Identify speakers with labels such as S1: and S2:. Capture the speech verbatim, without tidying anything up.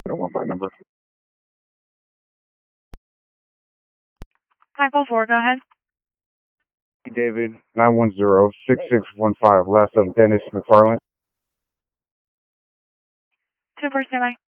S1: I don't want my number.
S2: five oh four, go ahead.
S1: David, nine one zero, six six one five, last of Dennis McFarland.
S2: Super, stand by.